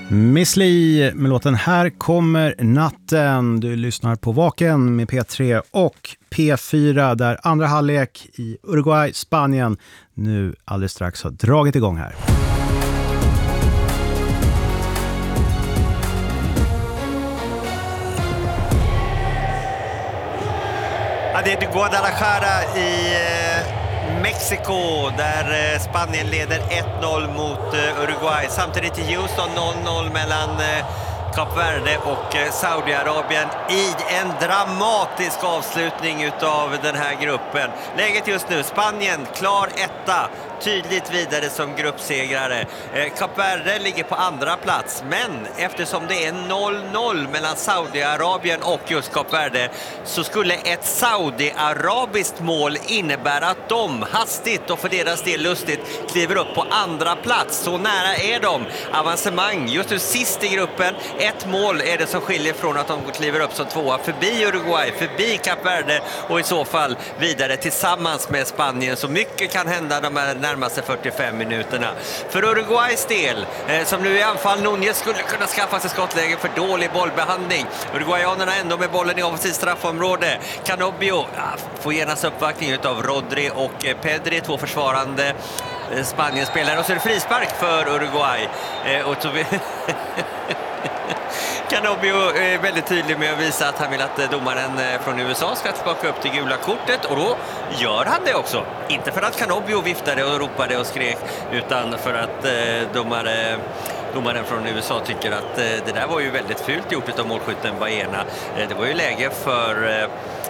Miss Li med låten Här kommer natten. Du lyssnar på Vaken med P3 och P4 där andra halvlek i Uruguay, Spanien nu alldeles strax har dragit igång här. Ja, det är Guadalajara i Mexiko där Spanien leder 1-0 mot Uruguay. Samtidigt i Houston 0-0 mellan Kap Verde och Saudiarabien i en dramatisk avslutning utav den här gruppen. Läget just nu, Spanien klar etta, tydligt vidare som gruppsegrare. Kap Verde ligger på andra plats, men eftersom det är 0-0 mellan Saudiarabien och just Kap Verde så skulle ett saudiarabiskt mål innebära att de hastigt och för deras del lustigt kliver upp på andra plats. Så nära är de avancemang. Just nu sist i gruppen, ett mål är det som skiljer från att de kliver upp som tvåa förbi Uruguay, förbi Kap Verde och i så fall vidare tillsammans med Spanien. Så mycket kan hända de här närmaste 45 minuterna. För Uruguays del, som nu i anfall, Núñez skulle kunna skaffa sig skottläge för dålig bollbehandling. Uruguayanerna ändå med bollen i offensivt straffområde. Canobio får genast uppvaktning av Rodri och Pedri, två försvarande Spanien-spelare. Och så är det frispark för Uruguay. Och så Canobio är väldigt tydlig med att visa att han vill att domaren från USA ska tillbaka upp till gula kortet, och då gör han det också. Inte för att Canobio viftade och ropade och skrek, utan för att domaren från USA tycker att det där var ju väldigt fult gjort av målskytten Baena. Det var ju läge för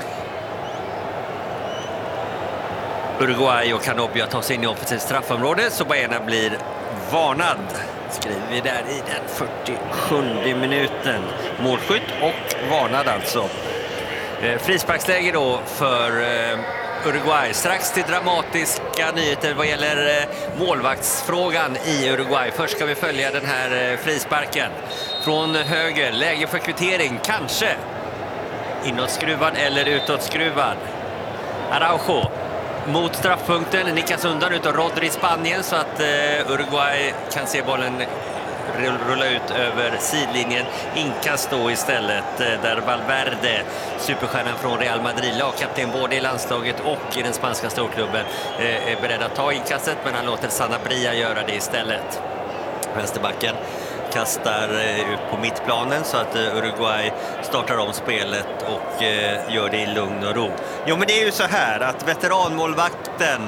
Uruguay och Canobio att ta sig in i offensivt straffområde, så Baena blir varnad. Skriver vi där i den 47 minuten. Målskytt och varnad alltså. Frisparksläge då för Uruguay. Strax till dramatiska nyheter vad gäller målvaktsfrågan i Uruguay. Först ska vi följa den här frisparken. Från höger, läge för kvittering. Kanske inåtskruvad eller utåtskruvad. Araujo mot straffpunkten, nickas undan utav Rodri, Spanien, så att Uruguay kan se bollen rulla ut över sidlinjen. Inkast då istället där Valverde, superstjärnan från Real Madrid, lagkapten både i landslaget och i den spanska storklubben, är beredd att ta inkastet, men han låter Sanabria göra det istället. Vänsterbacken kastar ut på mittplanen så att Uruguay startar om spelet och gör det i lugn och ro. Jo, men det är ju så här att veteranmålvakten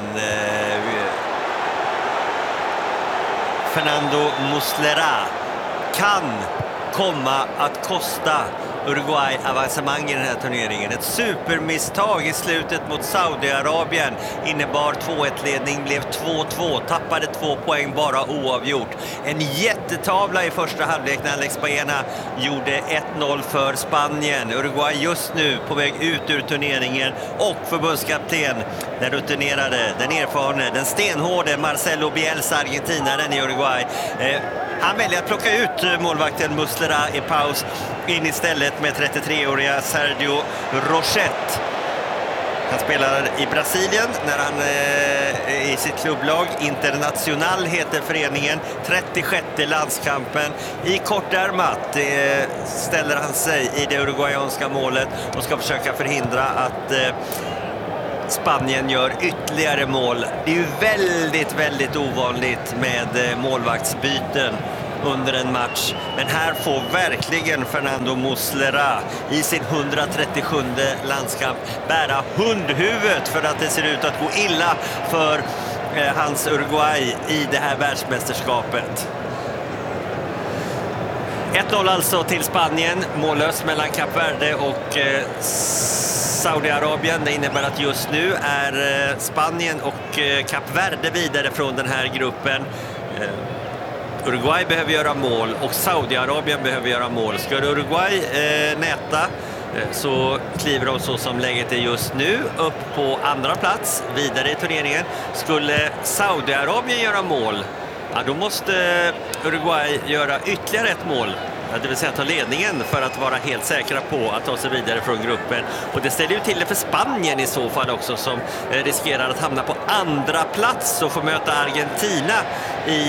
Fernando Muslera kan komma att kosta Uruguay avancemang i den här turneringen. Ett supermisstag i slutet mot Saudiarabien innebar 2-1-ledning, blev 2-2, tappade 2 poäng, bara oavgjort. En jättetavla i första halvlek när Alex Baena gjorde 1-0 för Spanien. Uruguay just nu på väg ut ur turneringen, och förbundskapten, den rutinerade, den erfarne, den stenhårde Marcelo Bielsa, argentinaren i Uruguay. Han väljer att plocka ut målvakten Muslera i paus, in istället med 33-åriga Sergio Rochette. Han spelar i Brasilien när han i sitt klubblag Internacional heter föreningen. 36:e landskampen. I kortärmat ställer han sig i det uruguayanska målet och ska försöka förhindra att Spanien gör ytterligare mål. Det är ju väldigt, väldigt ovanligt med målvaktsbyten under en match. Men här får verkligen Fernando Muslera i sin 137:e landskamp bära hundhuvudet för att det ser ut att gå illa för hans Uruguay i det här världsmästerskapet. 1-0 alltså till Spanien. Mållös mellan Kap Verde och Saudiarabien. Det innebär att just nu är Spanien och Kap Verde vidare från den här gruppen. Uruguay behöver göra mål och Saudiarabien behöver göra mål. Ska Uruguay näta så kliver de, så som läget är just nu, upp på andra plats vidare i turneringen. Skulle Saudiarabien göra mål, ja, då måste Uruguay göra ytterligare ett mål. Det vill säga ta ledningen för att vara helt säkra på att ta sig vidare från gruppen. Och det ställer ju till det för Spanien i så fall också, som riskerar att hamna på andra plats och få möta Argentina i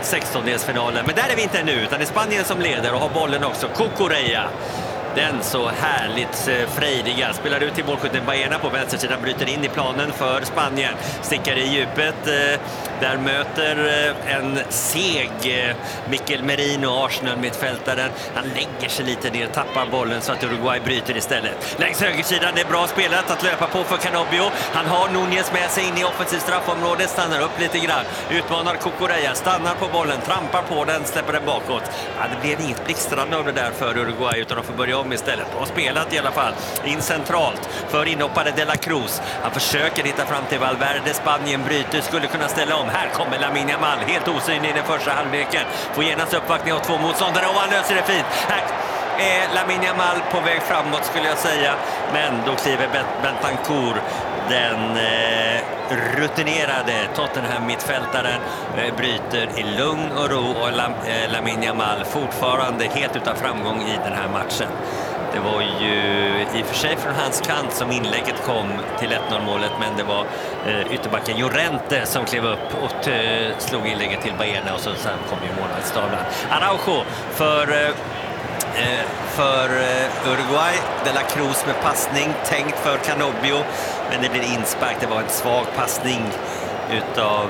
16-delsfinalen. Men där är vi inte ännu, utan det är Spanien som leder och har bollen också. Cucurella. Den så härligt frejdiga spelar ut till målskytten Baena på vänstersidan, bryter in i planen för Spanien, stickar i djupet, där möter en seg Mikel Merino, Arsenal-mittfältaren. Han lägger sig lite ner, tappar bollen så att Uruguay bryter istället. Längs högersidan, det är bra spelat att löpa på för Canobbio. Han har Núñez med sig in i offensivt straffområde, stannar upp lite grann, utmanar Cucurella, stannar på bollen, trampar på den, släpper den bakåt. Ja, det blev inget blixtrande av det där för Uruguay, utan de får börja om istället. Och spelat i alla fall in centralt för inhoppare De La Cruz. Han försöker hitta fram till Valverde. Spanien bryter, skulle kunna ställa om. Här kommer Lamine Yamal, helt osynlig i den första halvleken. Får genast uppvaktning av 2 motståndare och han löser det fint. Här är Lamine Yamal på väg framåt skulle jag säga. Men då kliver Bentancur, den rutinerade Tottenham-mittfältaren, bryter i lugn och ro, och Lamine Yamal fortfarande helt utan framgång i den här matchen. Det var ju i och för sig från hans kant som inlägget kom till 1-0-målet, men det var ytterbacken Llorente som klev upp och slog inlägget till Baena, och så sen kom ju målvaktstavlan. Araujo för Uruguay. De La Cruz med passning, tänkt för Canobbio, men det blir inspark. Det var en svag passning utav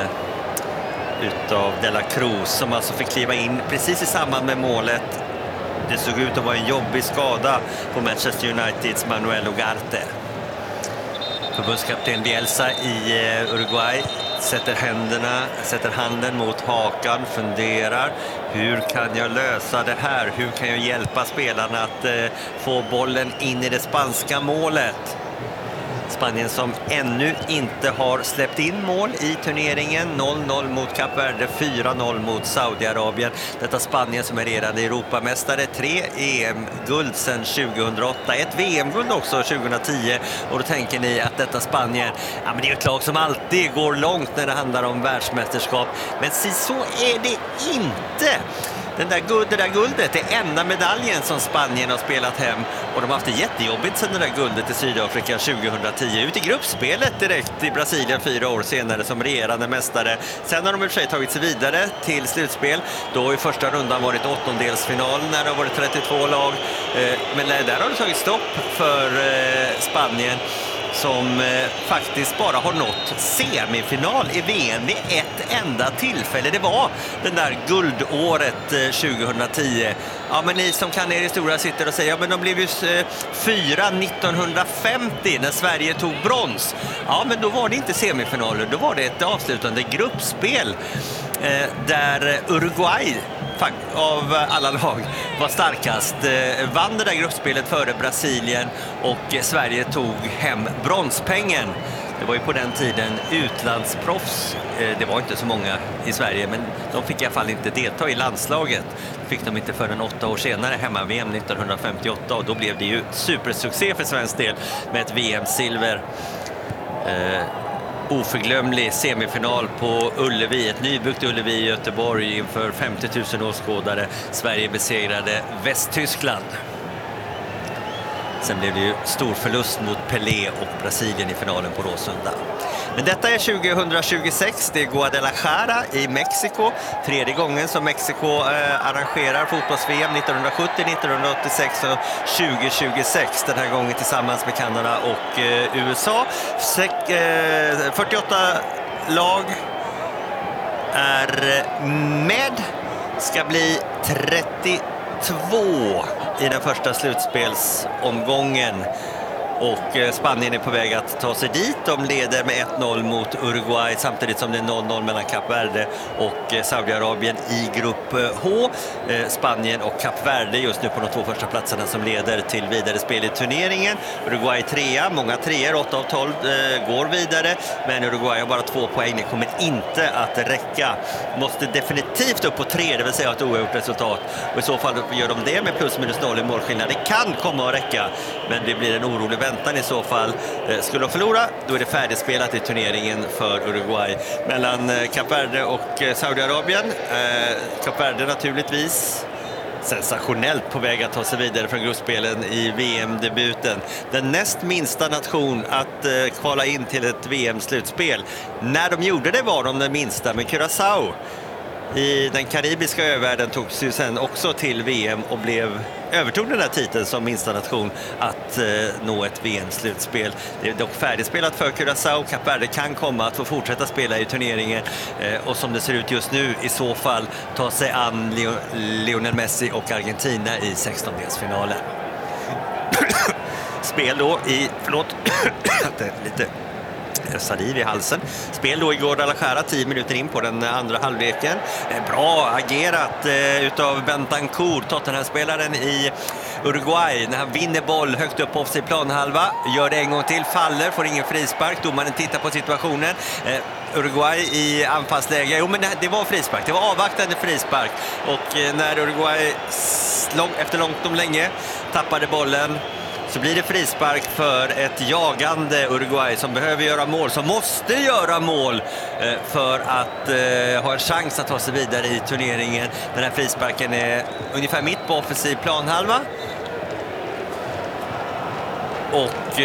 De La Cruz, som alltså fick kliva in precis i samband med målet. Det såg ut att vara en jobbig skada på Manchester Uniteds Manuel Ugarte. Förbundskapten Bielsa i Uruguay sätter handen mot hakan, funderar: hur kan jag lösa det här? Hur kan jag hjälpa spelarna att få bollen in i det spanska målet? Spanien som ännu inte har släppt in mål i turneringen. 0-0 mot Kap Verde, 4-0 mot Saudiarabien. Detta Spanien som är redan Europamästare, 3 EM-guld sedan 2008. Ett VM-guld också 2010. Och då tänker ni att detta Spanien, ja, men det är ett lag som alltid går långt när det handlar om världsmästerskap. Men så är det inte. Det där guldet är enda medaljen som Spanien har spelat hem, och de har haft det jättejobbigt sedan det där guldet i Sydafrika 2010. Ut i gruppspelet direkt i Brasilien 4 år senare som regerande mästare. Sen har de i och för sig tagit sig vidare till slutspel. Då i första rundan varit 8-delsfinal när det har varit 32 lag. Men där har det tagit stopp för Spanien, som faktiskt bara har nått semifinal i VM vid ett enda tillfälle. Det var den där guldåret 2010. Ja, men ni som kan er historia sitter och säger, ja, men de blev ju 4 1950 när Sverige tog brons. Ja, men då var det inte semifinaler, då var det ett avslutande gruppspel där Uruguay av alla lag var starkast, vann det där gruppspelet före Brasilien, och Sverige tog hem bronspengen. Det var ju på den tiden utlandsproffs, det var inte så många i Sverige, men de fick i alla fall inte delta i landslaget. Det fick de inte förrän 8 år senare, hemma-VM 1958, och då blev det ju supersuccé för svensk del med ett VM-silver. Oförglömlig semifinal på Ullevi, ett nybyggt Ullevi i Göteborg inför 50 000 åskådare. Sverige besegrade Västtyskland. Sen blev det ju stor förlust mot Pelé och Brasilien i finalen på Råsunda. Men detta är 2026, det är Guadalajara i Mexiko. 3:e gången som Mexiko arrangerar fotbolls-VM, 1970, 1986 och 2026. Den här gången tillsammans med Kanada och USA. 48 lag är med, ska bli 32 i den första slutspelsomgången. Och Spanien är på väg att ta sig dit. De leder med 1-0 mot Uruguay, samtidigt som det är 0-0 mellan Kap Verde och Saudiarabien i grupp H. Spanien och Kap Verde just nu på de 2 första platserna som leder till vidare spel i turneringen. Uruguay 3, många 3, 8 av 12 går vidare, men Uruguay har bara 2 poäng. Det kommer inte att räcka. Måste definitivt upp på 3, det vill säga ett oavgjort resultat. Och i så fall gör de det med plus minus 0 i målskillnad. Det kan komma att räcka, men det blir en orolig väntan i så fall. Skulle de förlora, då är det färdigspelat i turneringen för Uruguay. Mellan Kap Verde och Saudiarabien. Kap Verde naturligtvis sensationellt på väg att ta sig vidare från gruppspelen i VM-debuten. Den näst minsta nation att kvala in till ett VM-slutspel. När de gjorde det var de den minsta, med Curaçao i den karibiska övärlden togs ju sen också till VM och övertog den här titeln som minsta nation att nå ett VM-slutspel. Det är dock färdigspelat för Curaçao. Kap Verde kan komma att få fortsätta spela i turneringen och som det ser ut just nu i så fall ta sig an Lionel Messi och Argentina i 16-delsfinalen. Spel då i, lite saliv i halsen. Spel då i Guadalajara 10 minuter in på den andra halvleken. Bra agerat utav Bentancur, Tottenham-spelaren i Uruguay, när han vinner boll högt upp på sin planhalva. Gör det en gång till, faller, får ingen frispark. Domaren tittar på situationen. Uruguay i anfallsläge. Jo, men det var frispark. Det var avvaktande frispark. Och när Uruguay efter långt om länge tappade bollen så blir det frispark för ett jagande Uruguay som behöver göra mål, som måste göra mål för att ha en chans att ta sig vidare i turneringen. Den här frisparken är ungefär mitt på offensiv planhalva. Och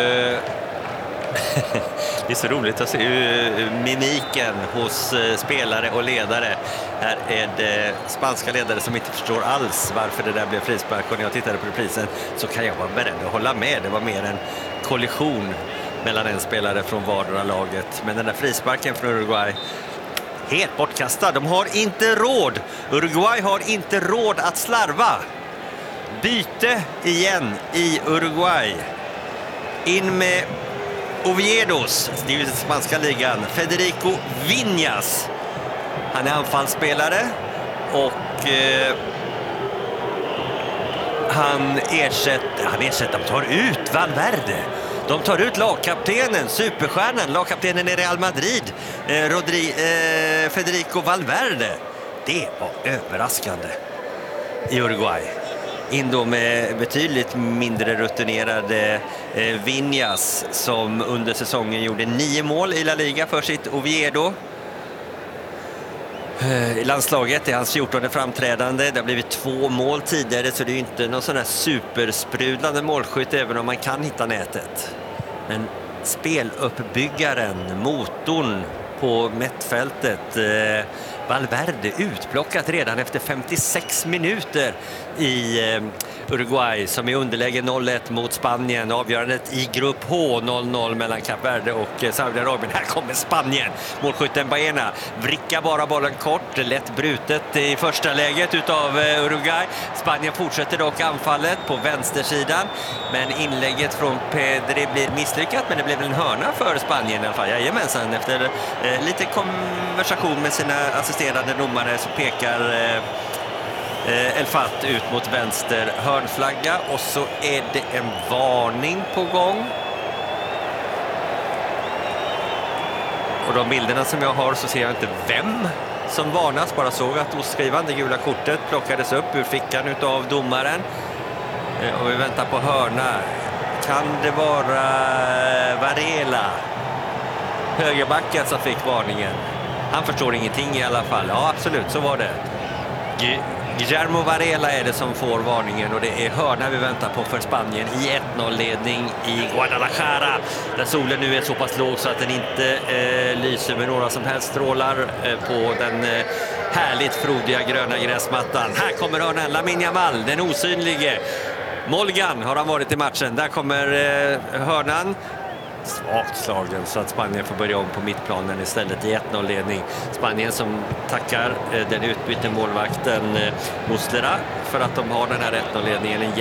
det är så roligt att se mimiken hos spelare och ledare. Här är det spanska ledare som inte förstår alls varför det där blev frispark. Och när jag tittade på reprisen så kan jag vara beredd att hålla med. Det var mer en kollision mellan en spelare från vardera laget. Men den där frisparken från Uruguay, helt bortkastad. De har inte råd. Uruguay har inte råd att slarva. Byte igen i Uruguay. In med Oviedos, det är ju den spanska ligan, Federico Viñas. Han är anfallsspelare och han ersätter, de tar ut Valverde. De tar ut lagkaptenen, superstjärnan, lagkaptenen i Real Madrid, Federico Valverde. Det var överraskande i Uruguay. In då med betydligt mindre rutinerade Viñas som under säsongen gjorde 9 mål i La Liga för sitt Oviedo. I landslaget är hans 14:e framträdande. Det har blivit 2 mål tidigare, så det är inte någon sån här supersprudlande målskytt även om man kan hitta nätet. Men speluppbyggaren, motorn på mittfältet, Valverde utplockat redan efter 56 minuter i Uruguay som är underläge 0-1 mot Spanien. Avgörandet i grupp H, 0-0 mellan Kap Verde och Saudiarabien. Här kommer Spanien. Målskytten Baena vrickar bara bollen kort, lätt brutet i första läget utav Uruguay. Spanien fortsätter dock anfallet på vänstersidan, men inlägget från Pedri blir misslyckat, men det blev en hörna för Spanien i alla fall. Jajamensan, efter lite konversation med sina assisterande domare så pekar El Fat ut mot vänster hörnflagga och så är det en varning på gång. Och de bilderna som jag har så ser jag inte vem som varnas, bara såg att oskrivande det gula kortet plockades upp ur fickan utav domaren. Och vi väntar på hörna. Kan det vara Varela, högerbacken, som fick varningen? Han förstår ingenting i alla fall. Ja, absolut, så var det. Guillermo Varela är det som får varningen och det är hörna vi väntar på för Spanien i 1-0-ledning i Guadalajara, där solen nu är så pass låg så att den inte lyser med några som helst strålar på den härligt frodiga gröna gräsmattan. Här kommer hörnan, Lamine Yamal, den osynlige. Molgan har han varit i matchen. Där kommer hörnan. Svagt slagen så att Spanien får börja om på mittplanen istället i 1-0-ledning. Spanien som tackar den utbytte målvakten Muslera för att de har den här 1-0-ledningen.